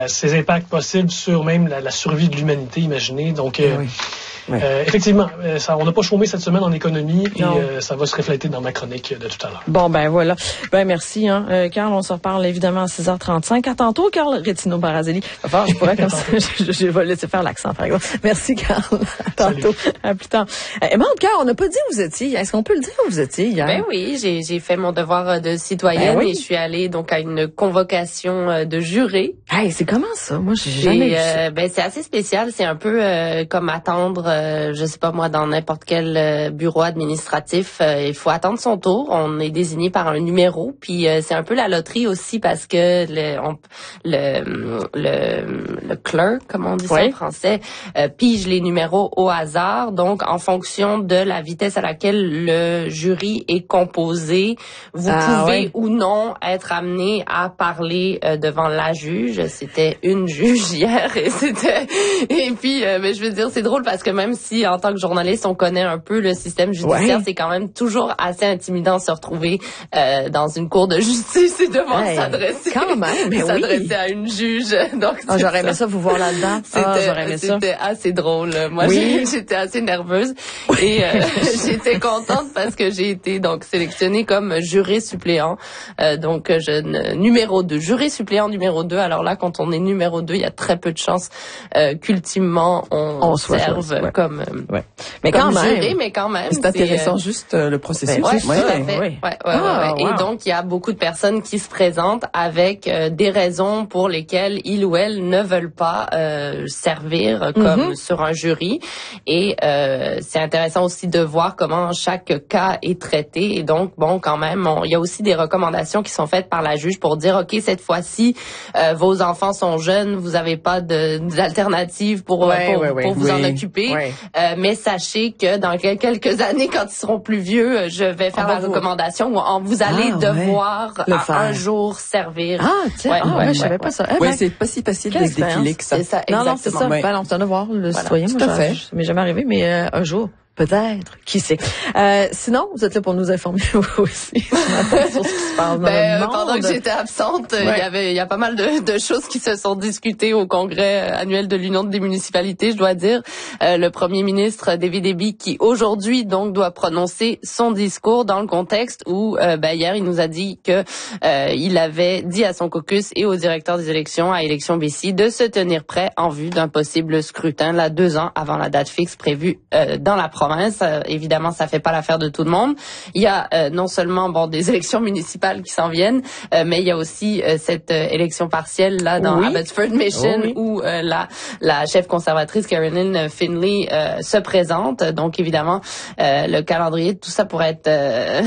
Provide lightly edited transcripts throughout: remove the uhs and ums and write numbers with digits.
ses impacts possibles sur même la survie de l'humanité, imaginez. Donc, Oui. effectivement, on n'a pas chômé cette semaine en économie et ça va se refléter dans ma chronique de tout à l'heure. Bon, ben voilà. Ben merci, Carl. On se reparle évidemment à 6h35. À tantôt, Carl Rétino-Barazelli. Enfin, je pourrais comme ça, je vais laisser faire l'accent, par exemple. Merci, Carl. À tantôt. Salut. À plus tard. Emma, Carl, on n'a pas dit où vous étiez. Est-ce qu'on peut le dire où vous étiez hier? Ben oui, j'ai fait mon devoir de citoyenne et je suis allée donc à une convocation de jurés. Hey, c'est comment ça? Moi, j'ai jamais vu ça. Ben c'est assez spécial. C'est un peu comme attendre, je sais pas moi, dans n'importe quel bureau administratif. Il faut attendre son tour. On est désigné par un numéro. Puis c'est un peu la loterie aussi parce que le clerk, comme on dit ça en français, pige les numéros au hasard. Donc en fonction de la vitesse à laquelle le jury est composé, vous pouvez ou non être amené à parler devant la juge. C'était une juge hier et puis mais je veux dire c'est drôle parce que même si en tant que journaliste on connaît un peu le système judiciaire, c'est quand même toujours assez intimidant de se retrouver dans une cour de justice et devoir s'adresser à une juge. Donc j'aurais aimé ça vous voir là-dedans. C'était assez drôle. Moi j'étais assez nerveuse et j'étais contente parce que j'ai été donc sélectionnée comme juré suppléant. Donc numéro 2, juré suppléant numéro 2. Alors là quand on est numéro 2, il y a très peu de chances qu'ultimement on serve comme mais comme quand juré, même. mais quand même c'est intéressant juste le processus. Et donc il y a beaucoup de personnes qui se présentent avec des raisons pour lesquelles ils ou elles ne veulent pas servir comme sur un jury et c'est intéressant aussi de voir comment chaque cas est traité et donc bon quand même il y a aussi des recommandations qui sont faites par la juge pour dire OK cette fois-ci vos enfants sont jeunes, vous avez pas d'alternative pour vous en occuper mais sachez que dans quelques années quand ils seront plus vieux, je vais faire la recommandation où vous allez devoir un jour servir. Je savais pas ça. C'est pas si facile de défiler que ça. C'est ça, exactement. Non, c'est ça. Ben, c'est un devoir, le citoyen. Tout à fait. Ça m'est jamais arrivé, mais un jour. Peut-être, qui sait. Sinon, vous êtes là pour nous informer aussi sur ce qui se passe dans le monde. Pendant que j'étais absente, il y a pas mal de choses qui se sont discutées au congrès annuel de l'Union des municipalités, je dois dire. Le premier ministre David Eby qui aujourd'hui donc doit prononcer son discours dans le contexte où hier il nous a dit que il avait dit à son caucus et au directeur des élections à Élections BC de se tenir prêt en vue d'un possible scrutin là 2 ans avant la date fixe prévue dans la province. Évidemment, ça fait pas l'affaire de tout le monde. Il y a non seulement des élections municipales qui s'en viennent, mais il y a aussi cette élection partielle là dans Abbotsford Mission où la chef conservatrice Carolyn Finley se présente. Donc évidemment, le calendrier, tout ça pourrait être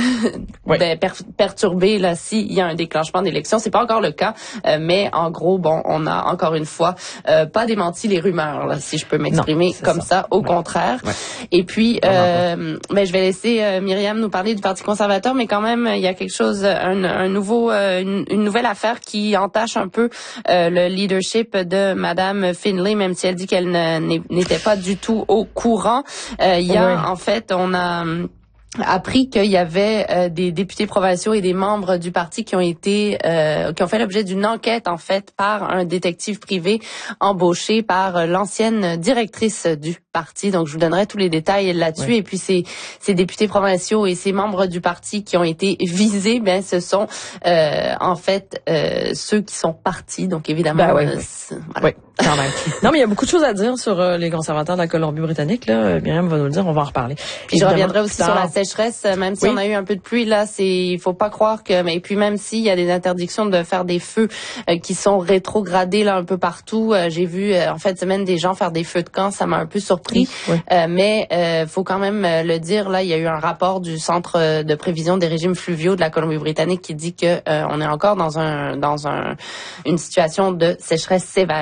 perturbé là s'il y a un déclenchement d'élection. C'est pas encore le cas, mais en gros, on a encore une fois pas démenti les rumeurs là, si je peux m'exprimer comme ça. Au contraire. Et puis je vais laisser Myriam nous parler du Parti conservateur, mais quand même il y a quelque chose, une nouvelle affaire qui entache un peu le leadership de Madame Finley, même si elle dit qu'elle n'était pas du tout au courant. En fait, on a appris qu'il y avait des députés provinciaux et des membres du parti qui ont fait l'objet d'une enquête en fait par un détective privé embauché par l'ancienne directrice du parti. Donc je vous donnerai tous les détails là-dessus. Et puis ces députés provinciaux et ces membres du parti qui ont été visés, ce sont en fait ceux qui sont partis. Donc évidemment quand même. Non, mais il y a beaucoup de choses à dire sur les conservateurs de la Colombie-Britannique là. Myriam va nous le dire, on va en reparler. Puis je reviendrai aussi sur la sécheresse, même si on a eu un peu de pluie là, il faut pas croire que et puis même s'il y a des interdictions de faire des feux qui sont rétrogradés là un peu partout, j'ai vu en fin de semaine des gens faire des feux de camp, ça m'a un peu surpris. Mais faut quand même le dire là, il y a eu un rapport du Centre de prévision des régimes fluviaux de la Colombie-Britannique qui dit que on est encore dans une situation de sécheresse sévère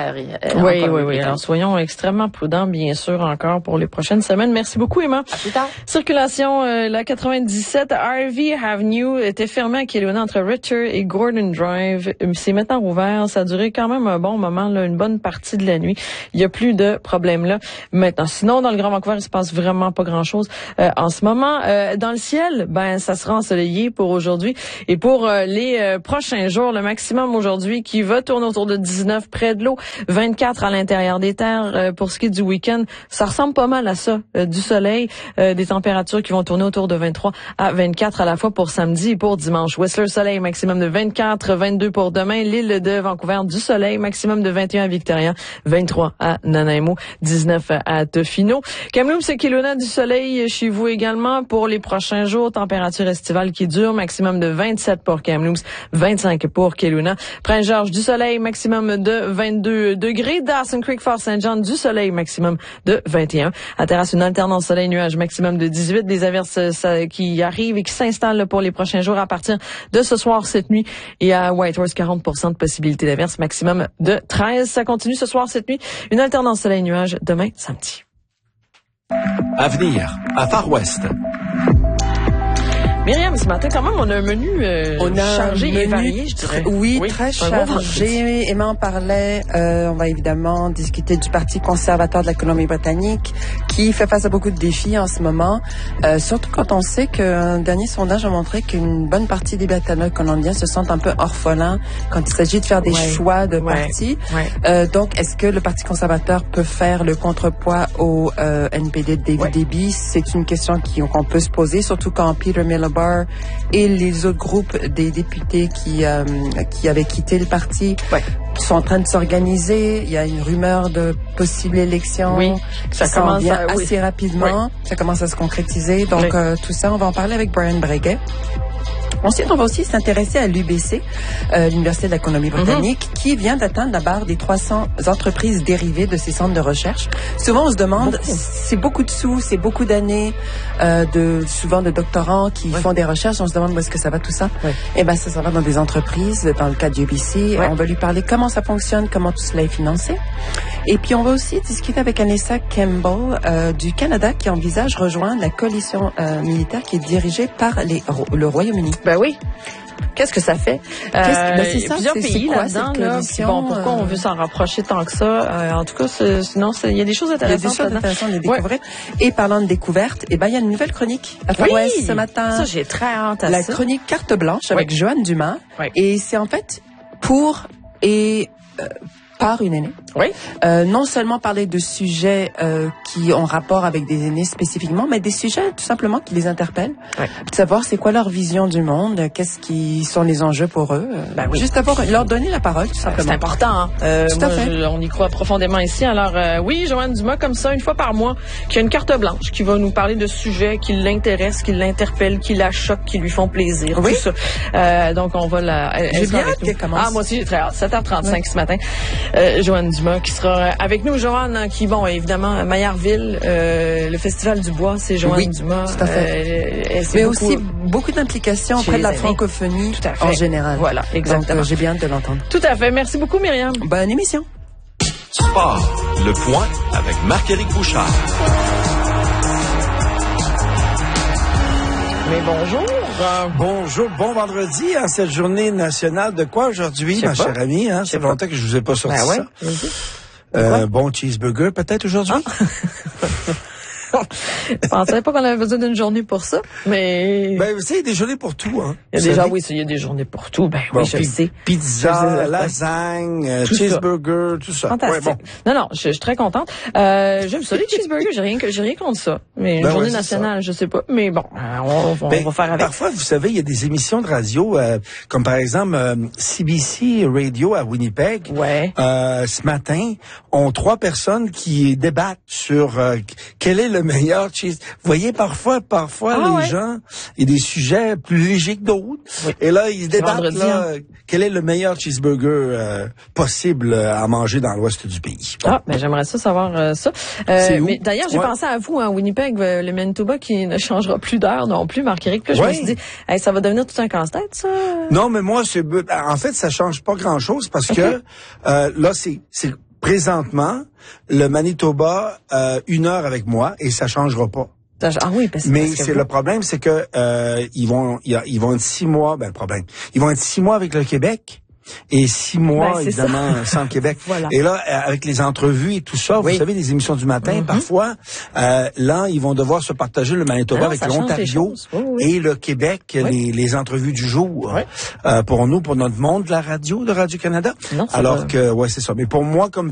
l'hiver. Oui. Alors, soyons extrêmement prudents, bien sûr, encore pour les prochaines semaines. Merci beaucoup, Emma. À plus tard. Circulation, la 97 Harvey Avenue était fermée à Kelowna entre Richter et Gordon Drive. C'est maintenant rouvert. Ça a duré quand même un bon moment, là, une bonne partie de la nuit. Il y a plus de problèmes là maintenant. Sinon, dans le Grand Vancouver, il se passe vraiment pas grand-chose en ce moment. Dans le ciel, ça sera ensoleillé pour aujourd'hui. Et pour les prochains jours, le maximum aujourd'hui qui va tourner autour de 19 près de l'eau, 24 à l'intérieur des terres. Pour ce qui est du week-end, ça ressemble pas mal à ça. Du soleil, des températures qui vont tourner autour de 23 à 24 à la fois pour samedi et pour dimanche. Whistler, soleil, maximum de 24, 22 pour demain. L'île de Vancouver, du soleil, maximum de 21 à Victoria, 23 à Nanaimo, 19 à Tofino. Kamloops et Kelowna, du soleil chez vous également pour les prochains jours. Température estivale qui dure, maximum de 27 pour Kamloops, 25 pour Kelowna. Prince-Georges, du soleil, maximum de 22 degrés. Dawson Creek, Fort-Saint-Jean, du soleil, maximum de 21. À Terrasse, une alternance soleil-nuage, maximum de 18. Des averses qui arrivent et qui s'installent pour les prochains jours à partir de ce soir, cette nuit. Et à Whitehorse, 40% de possibilité d'averse, maximum de 13. Ça continue ce soir, cette nuit. Une alternance soleil-nuage demain, samedi. Avenir, à Far West. Myriam, ce matin, quand même, on a un menu chargé et varié, je dirais. Oui, très chargé. Emma en parlait. On va évidemment discuter du Parti conservateur de la Colombie-Britannique qui fait face à beaucoup de défis en ce moment. Surtout quand on sait qu'un dernier sondage a montré qu'une bonne partie des Britanniques colombiens se sentent un peu orphelins quand il s'agit de faire des choix de parti. Donc, est-ce que le Parti conservateur peut faire le contrepoids au NPD de David Eby? C'est une question qu'on peut se poser, surtout quand Peter Miller et les autres groupes des députés qui avaient quitté le parti sont en train de s'organiser. Il y a une rumeur de possible élection. Oui, ça commence assez rapidement. Ça commence à se concrétiser. Donc, tout ça, on va en parler avec Brian Breguet. Ensuite, on va aussi s'intéresser à l'UBC, l'Université de la Colombie-Britannique, qui vient d'atteindre la barre des 300 entreprises dérivées de ces centres de recherche. Souvent, on se demande, c'est beaucoup de sous, c'est beaucoup d'années, souvent de doctorants qui font des recherches. On se demande où est-ce que ça va tout ça. Eh ben, ça va dans des entreprises, dans le cas de l'UBC. On va lui parler comment ça fonctionne, comment tout cela est financé. Et puis, on va aussi discuter avec Anessa Campbell du Canada qui envisage rejoindre la coalition militaire qui est dirigée par le Royaume-Uni. Ben oui. Qu'est-ce que ça fait? C'est ça, plusieurs pays là-dedans. Là, pourquoi on veut s'en rapprocher tant que ça? En tout cas, sinon, il y a des choses intéressantes. Il y a des choses intéressantes à découvrir. Et parlant de découverte, il y a une nouvelle chronique à Far West ce matin. Ça, j'ai très hâte à la chronique Carte Blanche avec Joanne Dumas. Et c'est en fait par une aînée. Non seulement parler de sujets qui ont rapport avec des aînés spécifiquement, mais des sujets tout simplement qui les interpellent. De savoir c'est quoi leur vision du monde, qu'est-ce qui sont les enjeux pour eux. Juste leur donner la parole, tout simplement. C'est important. Tout à fait. On y croit profondément ici. Alors oui, Joanne Dumas, comme ça, une fois par mois, qui a une carte blanche, qui va nous parler de sujets qui l'intéressent, qui l'interpellent, qui la choquent, qui lui font plaisir. Tout ça. Donc on va j'ai bien hâte qu'elle commence. Moi aussi, j'ai très hâte. 7h35 ce matin. Joanne Dumas qui sera avec nous. Joanne, qui, évidemment, Maillardville, le Festival du Bois, c'est Joanne Dumas. Tout à fait. Mais aussi beaucoup d'implications auprès de la francophonie en général. Voilà, exactement. Donc, j'ai bien hâte de l'entendre. Tout à fait. Merci beaucoup, Myriam. Bonne émission. Sport, le point avec Marc-Éric Bouchard. Mais bonjour. Bonjour, bon vendredi, cette journée nationale de quoi aujourd'hui, ma chère amie? Ça fait longtemps que je vous ai pas sorti ça. Bon cheeseburger peut-être aujourd'hui? Je pensais pas qu'on avait besoin d'une journée pour ça, mais... vous savez, il y a des journées pour tout, hein. Il y a des journées pour tout. Oui, je le sais. Pizza, lasagne, cheeseburger, tout ça. Fantastique. Non, je suis très contente. J'aime ça, les cheeseburgers. J'ai rien contre ça. Mais une journée nationale, je sais pas. Mais bon, on va faire avec. Parfois, vous savez, il y a des émissions de radio, comme par exemple, CBC Radio à Winnipeg. Ce matin, ont 3 personnes qui débattent sur quel est le meilleur cheese. Vous voyez, parfois, les gens, il y a des sujets plus légers que d'autres. Et là, ils débattent, quel est le meilleur cheeseburger possible à manger dans l'ouest du pays. J'aimerais savoir ça. Mais d'ailleurs, j'ai pensé à vous, Winnipeg, le Manitoba qui ne changera plus d'heure non plus, Marc-Éric. Puis je me suis dit, ça va devenir tout un casse-tête, ça? Non, mais moi, en fait, ça change pas grand-chose parce que là, c'est présentement, le Manitoba, 1 heure avec moi et ça changera pas. Ah oui, mais c'est le problème, c'est que ils vont être 6 mois. Ben le problème, ils vont être 6 mois avec le Québec. Et 6 mois, évidemment, sans le Québec. Voilà. Et là, avec les entrevues et tout ça, vous savez, les émissions du matin, parfois, là, ils vont devoir se partager le Manitoba avec l'Ontario et le Québec, les entrevues du jour. Pour nous, pour notre monde de la radio, de Radio-Canada. Alors que, c'est ça. Mais pour moi, comme